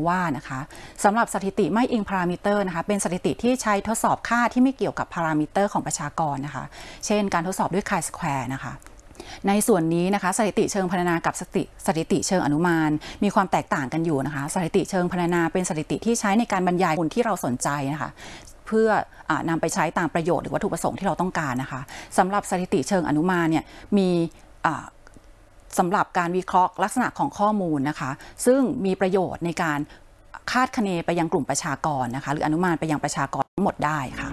ว่านะคะสำหรับสถิติไม่อิงพารามิเตอร์นะคะเป็นสถิติที่ใช้ทดสอบค่าที่ไม่เกี่ยวกับพารามิเตอร์ของประชากรนะคะเช่นการทดสอบด้วย chi-square นะคะในส่วนนี้นะคะสถิติเชิงพรรณนากับสถิติเชิงอนุมานมีความแตกต่างกันอยู่นะคะสถิติเชิงพรรณนาเป็นสถิติที่ใช้ในการบรรยายผลที่เราสนใจนะคะเพื่อนำไปใช้ตามประโยชน์หรือวัตถุประสงค์ที่เราต้องการนะคะสำหรับสถิติเชิงอนุมานเนี่ยมีสำหรับการวิเคราะห์ลักษณะของข้อมูลนะคะซึ่งมีประโยชน์ในการคาดคะเนไปยังกลุ่มประชากรนะคะหรืออนุมานไปยังประชากรทั้งหมดได้ค่ะ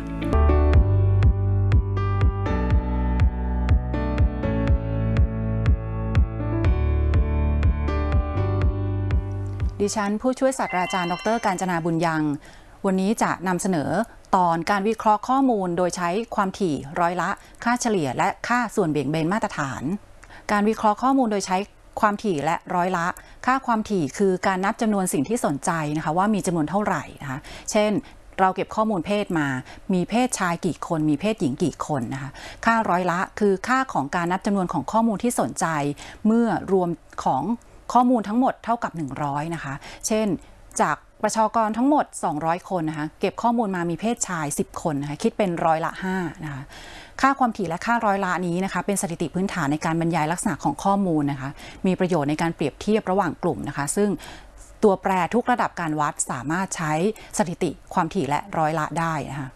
ดิฉันผู้ช่วยศาสตราจารย์ดร.กาญจนาบุญยังวันนี้จะนำเสนอตอนการวิเคราะห์ข้อมูลโดยใช้ความถี่ร้อยละค่าเฉลี่ยและค่าส่วนเบี่ยงเบนมาตรฐานการวิเคราะห์ข้อมูลโดยใช้ความถี่และร้อยละค่าความถี่คือการนับจำนวนสิ่งที่สนใจนะคะว่ามีจำนวนเท่าไหร่นะคะเช่นเราเก็บข้อมูลเพศมามีเพศชายกี่คนมีเพศหญิงกี่คนนะคะค่าร้อยละคือค่าของการนับจำนวนของข้อมูลที่สนใจเมื่อรวมของข้อมูลทั้งหมดเท่ากับ100นะคะเช่นจากประชากรทั้งหมด200คนนะคะเก็บข้อมูลมามีเพศชาย10คนนะคะคิดเป็นร้อยละ5นะคะค่าความถี่และค่าร้อยละนี้นะคะเป็นสถิติพื้นฐานในการบรรยายลักษณะของข้อมูลนะคะมีประโยชน์ในการเปรียบเทียบระหว่างกลุ่มนะคะซึ่งตัวแปรทุกระดับการวัดสามารถใช้สถิติความถี่และร้อยละได้นะคะ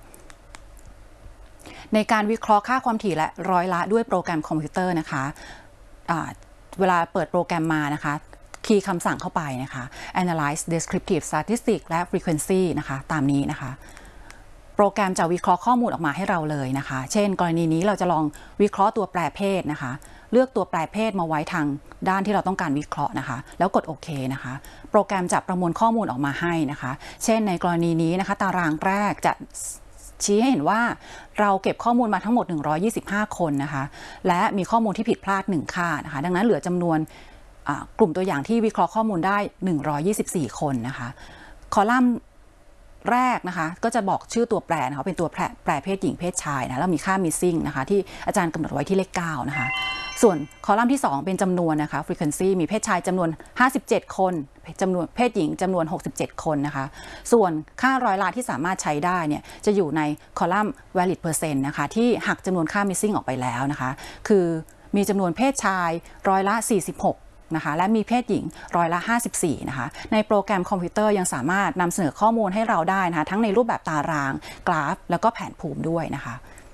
ในการวิเคราะห์ค่าความถี่และร้อยละด้วยโปรแกรมคอมพิวเตอร์นะคะเวลาเปิดโปรแกรมมานะคะคีย์คำสั่งเข้าไปนะคะ analyze descriptive statistics และ frequency นะคะตามนี้นะคะโปรแกรมจะวิเคราะห์ข้อมูลออกมาให้เราเลยนะคะเช่นกรณีนี้เราจะลองวิเคราะห์ตัวแปรเพศนะคะเลือกตัวแปรเพศมาไว้ทางด้านที่เราต้องการวิเคราะห์นะคะแล้วกดโอเคนะคะโปรแกรมจะประมวลข้อมูลออกมาให้นะคะเช่นในกรณีนี้นะคะตารางแรกจะชี้ให้เห็นว่าเราเก็บข้อมูลมาทั้งหมด125คนนะคะและมีข้อมูลที่ผิดพลาด1ค่านะคะดังนั้นเหลือจำนวนกลุ่มตัวอย่างที่วิเคราะห์ข้อมูลได้124คนนะคะคอลัมน์แรกนะคะก็จะบอกชื่อตัวแปรนะคะเป็นตัวแปรเพศหญิงเพศชายนะแล้วมีค่า missing นะคะที่อาจารย์กำหนดไว้ที่เลข9นะคะส่วนคอลัมน์ที่2เป็นจำนวนนะคะ frequency มีเพศชายจำนวน57คนจำนวนเพศหญิงจำนวน67คนนะคะส่วนค่าร้อยละที่สามารถใช้ได้เนี่ยจะอยู่ในคอลัมน์ valid percent นะคะที่หักจำนวนค่า missing ออกไปแล้วนะคะคือมีจำนวนเพศชายร้อยละ46นะคะและมีเพศหญิงร้อยละ54นะคะในโปรแกรมคอมพิวเตอร์ยังสามารถนำเสนอข้อมูลให้เราได้นะคะทั้งในรูปแบบตารางกราฟแล้วก็แผนภูมิด้วยนะคะ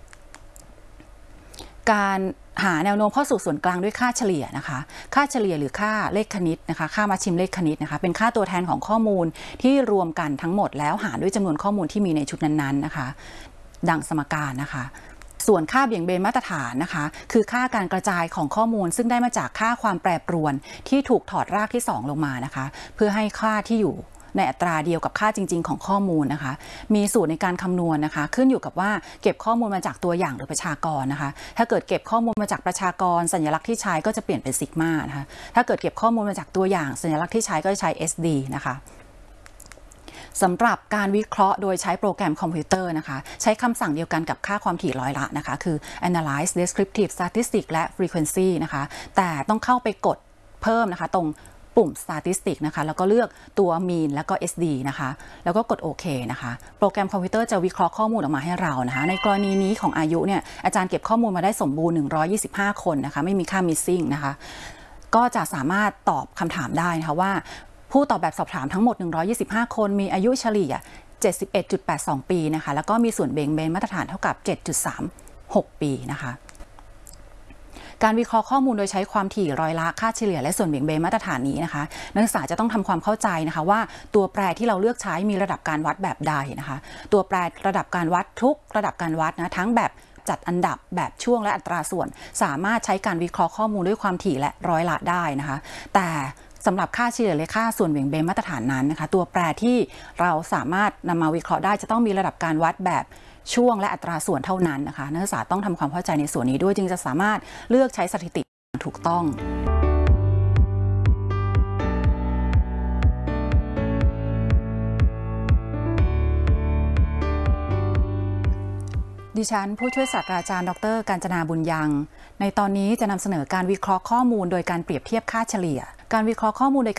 การหาแนวโน้มเข้าสู่ส่วนกลางด้วยค่าเฉลี่ยนะคะค่าเฉลี่ยหรือค่าเลขคณิตนะคะค่ามาชิมเลขคณิตนะคะเป็นค่าตัวแทนของข้อมูลที่รวมกันทั้งหมดแล้วหารด้วยจำนวนข้อมูลที่มีในชุดนั้นๆนะคะดังสมการนะคะส่วนค่าเบี่ยงเบนมาตรฐานนะคะคือค่าการกระจายของข้อมูลซึ่งได้มาจากค่าความแปรปรวนที่ถูกถอดรากที่2ลงมานะคะเพื่อให้ค่าที่อยู่ในอัตราเดียวกับค่าจริงๆของข้อมูลนะคะมีสูตรในการคำนวณนะคะขึ้นอยู่กับว่าเก็บข้อมูลมาจากตัวอย่างหรือประชากรนะคะถ้าเกิดเก็บข้อมูลมาจากประชากรสัญลักษณ์ที่ใช้ก็จะเปลี่ยนเป็นซิกมานะคะถ้าเกิดเก็บข้อมูลมาจากตัวอย่างสัญลักษณ์ที่ใช้ก็จะใช้ SD นะคะสำหรับการวิเคราะห์โดยใช้โปรแกรมคอมพิวเตอร์นะคะใช้คำสั่งเดียวกันกับค่าความถี่ร้อยละนะคะคือ analyze descriptive statistics และ frequency นะคะแต่ต้องเข้าไปกดเพิ่มนะคะตรงปุ่ม statistics นะคะแล้วก็เลือกตัว mean แล้วก็ SD นะคะแล้วก็กดโอเคนะคะโปรแกรมคอมพิวเตอร์จะวิเคราะห์ข้อมูลออกมาให้เรานะคะในกรณีนี้ของอายุเนี่ยอาจารย์เก็บข้อมูลมาได้สมบูรณ์125คนนะคะไม่มีค่า missing นะคะก็จะสามารถตอบคำถามได้นะคะว่าผู้ตอบแบบสอบถามทั้งหมด125คนมีอายุเฉลี่ย 71.82 ปีนะคะแล้วก็มีส่วนเบี่ยงเบนมาตรฐานเท่ากับ 7.36 ปีนะคะการวิเคราะห์ข้อมูลโดยใช้ความถี่ร้อยละค่าเฉลี่ยและส่วนเบี่ยงเบนมาตรฐานนี้นะคะนักศึกษาจะต้องทำความเข้าใจนะคะว่าตัวแปรที่เราเลือกใช้มีระดับการวัดแบบใดนะคะตัวแปรระดับการวัดทุกระดับการวัดนะทั้งแบบจัดอันดับแบบช่วงและอัตราส่วนสามารถใช้การวิเคราะห์ข้อมูลด้วยความถี่และร้อยละได้นะคะแต่สำหรับค่าเฉลี่ยและค่าส่วนเบี่ยงเบนมาตรฐานนั้นนะคะตัวแปรที่เราสามารถนำมาวิเคราะห์ได้จะต้องมีระดับการวัดแบบช่วงและอัตราส่วนเท่านั้นนะคะนักศึกษาต้องทำความเข้าใจในส่วนนี้ด้วยจึงจะสามารถเลือกใช้สถิติถูกต้องดิฉันผู้ช่วยศาสตราจารย์ดร.กาญจนาบุญยังในตอนนี้จะนำเสนอการวิเคราะห์ข้อมูลโดยการเปรียบเทียบค่าเฉลี่ยการวิเคราะห์ข้อมูลโดย